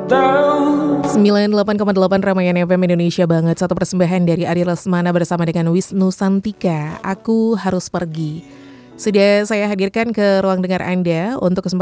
98,8 Ramayana FM Indonesia banget. Satu persembahan dari Ari Lesmana bersama dengan Wisnu Santika. Aku harus pergi. Sudah saya hadirkan ke ruang dengar Anda untuk kesempatan